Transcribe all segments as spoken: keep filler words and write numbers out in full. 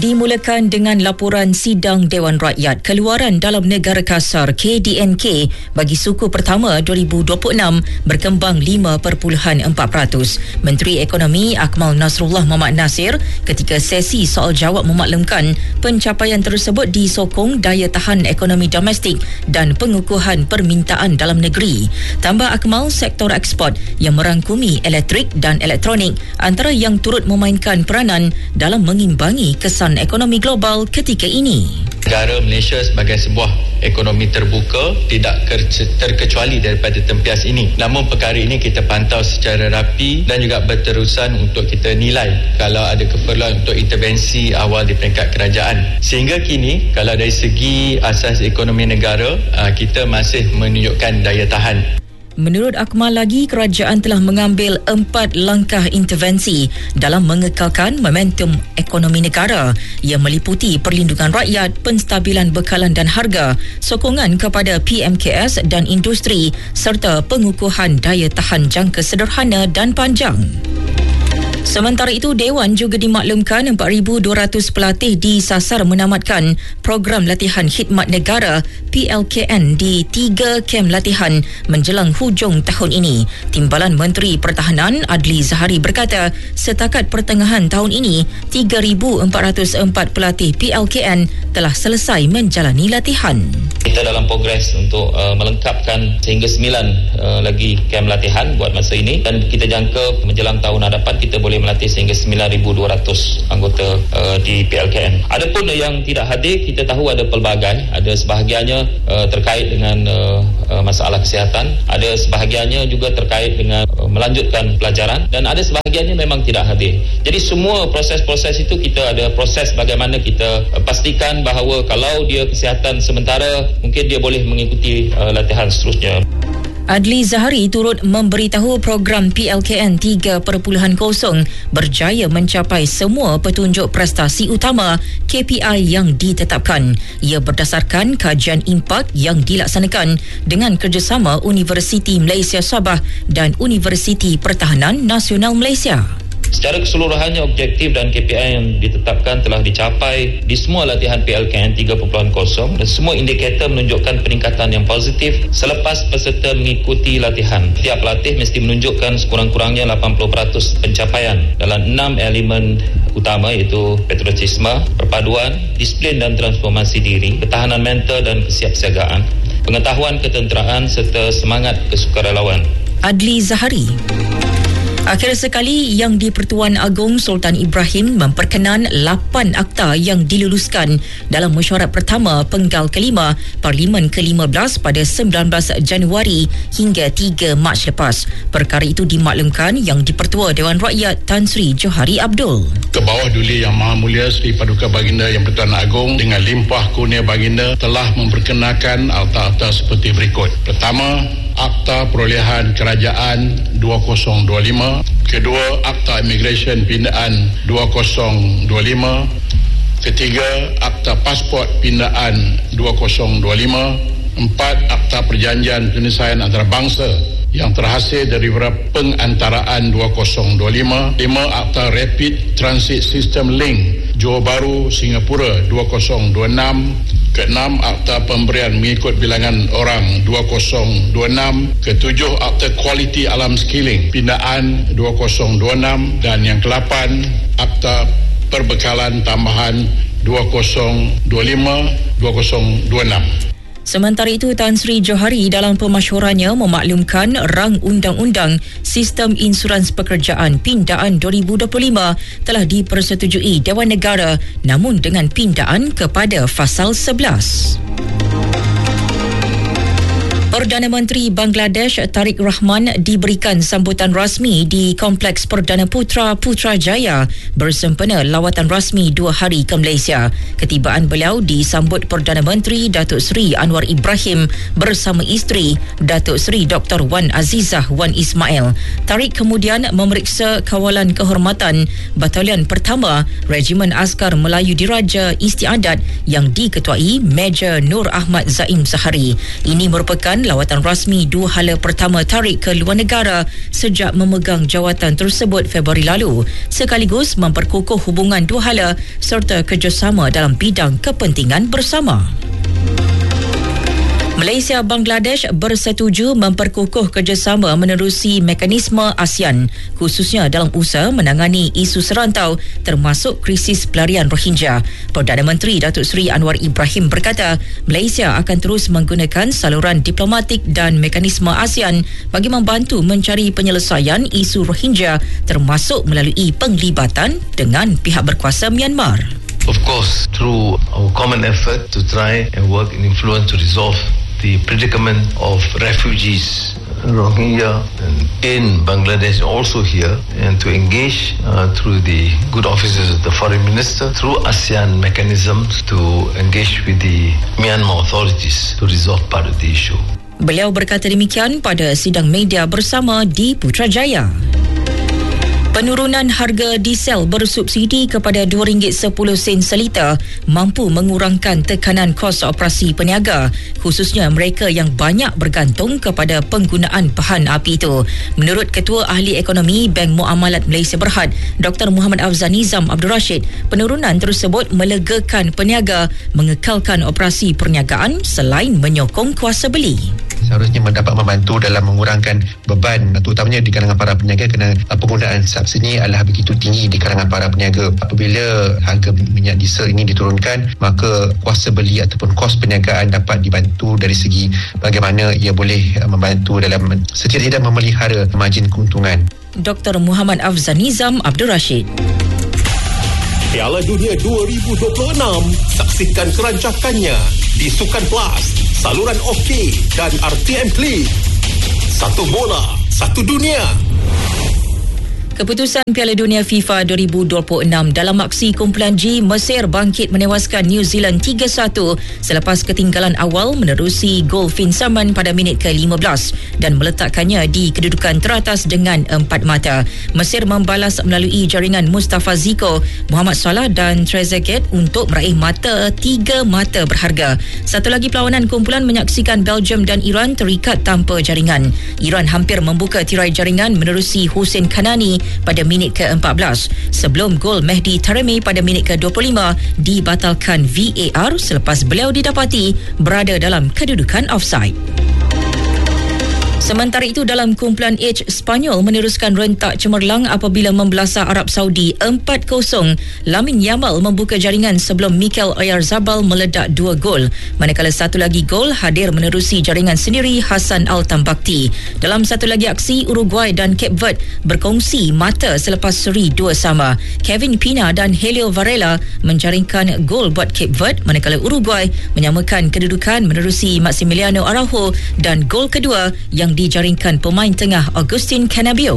Dimulakan dengan laporan sidang Dewan Rakyat Keluaran Dalam Negara Kasar K D N K bagi suku pertama dua ribu dua puluh enam berkembang lima perpuluhan empat peratus. Menteri Ekonomi Akmal Nasrullah Mohamad Nasir ketika sesi soal jawab memaklumkan pencapaian tersebut disokong daya tahan ekonomi domestik dan pengukuhan permintaan dalam negeri. Tambah Akmal, sektor ekspor yang merangkumi elektrik dan elektronik antara yang turut memainkan peranan dalam mengimbangi kesan ekonomi global ketika ini. Negara Malaysia sebagai sebuah ekonomi terbuka tidak terkecuali daripada tempias ini. Namun perkara ini kita pantau secara rapi dan juga berterusan untuk kita nilai kalau ada keperluan untuk intervensi awal di peringkat kerajaan. Sehingga kini kalau dari segi asas ekonomi negara, kita masih menunjukkan daya tahan. Menurut Akmal lagi, kerajaan telah mengambil empat langkah intervensi dalam mengekalkan momentum ekonomi negara yang meliputi perlindungan rakyat, penstabilan bekalan dan harga, sokongan kepada P M K S dan industri serta pengukuhan daya tahan jangka sederhana dan panjang. Sementara itu, Dewan juga dimaklumkan empat ribu dua ratus pelatih disasar menamatkan program latihan khidmat negara P L K N di tiga kem latihan menjelang hujung tahun ini. Timbalan Menteri Pertahanan Adli Zahari berkata, setakat pertengahan tahun ini, tiga ribu empat ratus empat pelatih P L K N telah selesai menjalani latihan. Kita dalam progres untuk uh, melengkapkan sehingga sembilan uh, lagi kem latihan buat masa ini, dan kita jangka menjelang tahun hadapan kita boleh melatih sehingga sembilan ribu dua ratus anggota uh, di P L K N. Adapun yang tidak hadir, kita tahu ada pelbagai, ada sebahagiannya uh, terkait dengan uh, uh, masalah kesihatan, ada sebahagiannya juga terkait dengan uh, melanjutkan pelajaran, dan ada sebahagiannya memang tidak hadir. Jadi semua proses-proses itu kita ada proses bagaimana kita uh, pastikan bahawa kalau dia kesihatan sementara, mungkin dia boleh mengikuti uh, latihan seterusnya. Adli Zahari turut memberitahu program P L K N tiga perpuluhan kosong berjaya mencapai semua petunjuk prestasi utama K P I yang ditetapkan. Ia berdasarkan kajian impak yang dilaksanakan dengan kerjasama Universiti Malaysia Sabah dan Universiti Pertahanan Nasional Malaysia. Secara keseluruhannya, objektif dan K P I yang ditetapkan telah dicapai di semua latihan P L K N tiga perpuluhan kosong dan semua indikator menunjukkan peningkatan yang positif selepas peserta mengikuti latihan. Setiap pelatih mesti menunjukkan sekurang-kurangnya lapan puluh peratus pencapaian dalam enam elemen utama, iaitu patriotisme, perpaduan, disiplin dan transformasi diri, ketahanan mental dan kesiapsiagaan, pengetahuan ketenteraan serta semangat kesukarelawan. Adli Zahari. Akhir sekali, Yang di-Pertuan Agong Sultan Ibrahim memperkenan lapan akta yang diluluskan dalam mesyuarat pertama penggal kelima Parlimen ke lima belas pada sembilan belas Januari hingga tiga Mac lepas. Perkara itu dimaklumkan Yang di-Pertua Dewan Rakyat Tan Sri Johari Abdul. Ke bawah Duli Yang Maha Mulia Sri Paduka Baginda Yang Pertuan Agong dengan limpah kurnia baginda telah memperkenalkan akta-akta seperti berikut. Pertama, Akta Perolehan Kerajaan dua ribu dua puluh lima. Kedua, Akta Immigration Pindaan dua ribu dua puluh lima. Ketiga, Akta Pasport Pindaan dua ribu dua puluh lima. Empat, Akta Perjanjian Penyelesaian Antarabangsa yang terhasil dari pengantaraan dua ribu dua puluh lima. Lima, Akta Rapid Transit System Link Johor Bahru Singapura dua ribu dua puluh enam. Keenam, Akta Pemberian mengikut bilangan orang dua ribu dua puluh enam. Ketujuh, Akta Kualiti Alam Skilling Pindaan dua ribu dua puluh enam. Dan yang kelapan, Akta Perbekalan Tambahan dua ribu dua puluh lima dua ribu dua puluh enam. Sementara itu, Tan Sri Johari dalam pemasyurannya memaklumkan rang Undang-Undang Sistem Insurans Pekerjaan Pindaan dua ribu dua puluh lima telah dipersetujui Dewan Negara, namun dengan pindaan kepada Fasal sebelas. Perdana Menteri Bangladesh Tariq Rahman diberikan sambutan rasmi di Kompleks Perdana Putra Putrajaya bersempena lawatan rasmi dua hari ke Malaysia. Ketibaan beliau disambut Perdana Menteri Datuk Seri Anwar Ibrahim bersama isteri Datuk Seri Doktor Wan Azizah Wan Ismail. Tariq kemudian memeriksa kawalan kehormatan Batalion Pertama Regimen Askar Melayu Diraja Istiadat yang diketuai Major Nur Ahmad Zaim Sahari. Ini merupakan lawatan rasmi dua hala pertama Tariq ke luar negara sejak memegang jawatan tersebut Februari lalu, sekaligus memperkukuh hubungan dua hala serta kerjasama dalam bidang kepentingan bersama. Malaysia Bangladesh bersetuju memperkukuh kerjasama menerusi mekanisme ASEAN, khususnya dalam usaha menangani isu serantau termasuk krisis pelarian Rohingya. Perdana Menteri Datuk Seri Anwar Ibrahim berkata, Malaysia akan terus menggunakan saluran diplomatik dan mekanisme ASEAN bagi membantu mencari penyelesaian isu Rohingya termasuk melalui penglibatan dengan pihak berkuasa Myanmar. Of course, through our common effort to try and work and influence to resolve the predicament of refugees, Rohingya in Bangladesh, also here, and to engage uh, through the good offices of the foreign minister, through ASEAN mechanisms to engage with the Myanmar authorities to resolve part of the issue. Beliau berkata demikian pada sidang media bersama di Putrajaya. Penurunan harga diesel bersubsidi kepada dua ringgit sepuluh sen seliter mampu mengurangkan tekanan kos operasi peniaga, khususnya mereka yang banyak bergantung kepada penggunaan bahan api itu. Menurut Ketua Ahli Ekonomi Bank Muamalat Malaysia Berhad, Doktor Muhammad Afzal Nizam Abdul Rashid, penurunan tersebut melegakan peniaga mengekalkan operasi perniagaan selain menyokong kuasa beli. Seharusnya mendapat membantu dalam mengurangkan beban, terutamanya di kalangan para peniaga, kerana penggunaan subsidi adalah begitu tinggi di kalangan para peniaga. Apabila harga minyak diesel ini diturunkan, maka kuasa beli ataupun kos perniagaan dapat dibantu dari segi bagaimana ia boleh membantu dalam setidak-tidak memelihara margin keuntungan. Doktor Muhammad Afzal Nizam Abdul Rashid. Piala Dunia dua ribu dua puluh enam, saksikan kerancakannya di Sukan Plus, saluran OK dan R T M Klik. Satu bola, satu dunia. Keputusan Piala Dunia FIFA dua ribu dua puluh enam dalam aksi kumpulan G, Mesir bangkit menewaskan New Zealand tiga satu selepas ketinggalan awal menerusi gol Finn Salman pada minit ke lima belas dan meletakkannya di kedudukan teratas dengan empat mata. Mesir membalas melalui jaringan Mustafa Ziko, Muhammad Salah dan Trezeguet untuk meraih mata tiga mata berharga. Satu lagi perlawanan kumpulan menyaksikan Belgium dan Iran terikat tanpa jaringan. Iran hampir membuka tirai jaringan menerusi Hussein Kanani pada minit ke empat belas sebelum gol Mehdi Taremi pada minit ke dua puluh lima dibatalkan V A R selepas beliau didapati berada dalam kedudukan offside. Sementara itu, dalam kumpulan H, Spanyol meneruskan rentak cemerlang apabila membelasah Arab Saudi empat kosong. Lamine Yamal membuka jaringan sebelum Mikel Oyarzabal meledak dua gol. Manakala satu lagi gol hadir menerusi jaringan sendiri Hassan Al-Tambakti. Dalam satu lagi aksi, Uruguay dan Cape Verde berkongsi mata selepas seri dua sama. Kevin Pina dan Helio Varela menjaringkan gol buat Cape Verde, manakala Uruguay menyamakan kedudukan menerusi Maximiliano Araujo dan gol kedua yang dijaringkan pemain tengah Agustin Canabio.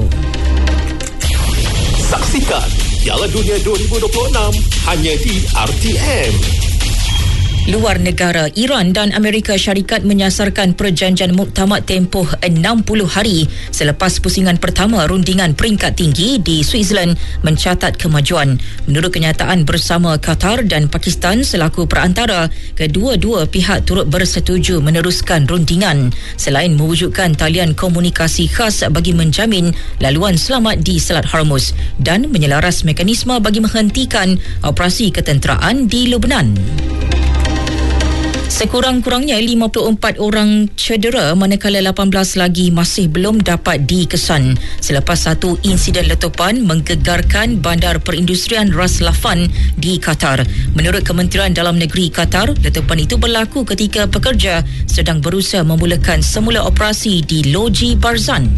Saksikan Piala Dunia dua ribu dua puluh enam hanya di R T M. Luar negara, Iran dan Amerika Syarikat menyasarkan perjanjian muktamad tempoh enam puluh hari selepas pusingan pertama rundingan peringkat tinggi di Switzerland mencatat kemajuan. Menurut kenyataan bersama Qatar dan Pakistan selaku perantara, kedua-dua pihak turut bersetuju meneruskan rundingan selain mewujudkan talian komunikasi khas bagi menjamin laluan selamat di Selat Hormuz dan menyelaras mekanisme bagi menghentikan operasi ketenteraan di Lebanon. Sekurang-kurangnya lima puluh empat orang cedera manakala lapan belas lagi masih belum dapat dikesan selepas satu insiden letupan menggegarkan bandar perindustrian Ras Laffan di Qatar. Menurut Kementerian Dalam Negeri Qatar, letupan itu berlaku ketika pekerja sedang berusaha memulakan semula operasi di Loji Barzan.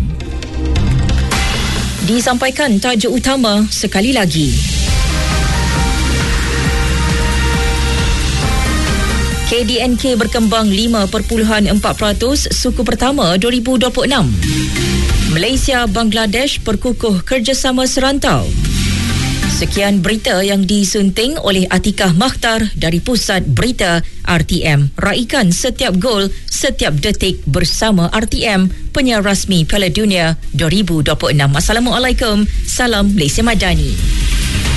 Disampaikan tajuk utama sekali lagi. K D N K berkembang lima perpuluhan empat peratus suku pertama dua ribu dua puluh enam. Malaysia Bangladesh perkukuh kerjasama serantau. Sekian berita yang disunting oleh Atikah Makhtar dari Pusat Berita R T M. Raikan setiap gol, setiap detik bersama R T M, penyiar rasmi Piala Dunia dua ribu dua puluh enam. Assalamualaikum. Salam Malaysia Madani.